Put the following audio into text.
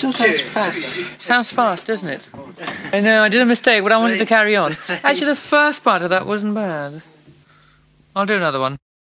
Still sounds fast. Sounds fast, doesn't it? I know, I did a mistake, but I wanted to carry on. Actually, the first part of that wasn't bad. I'll do another one.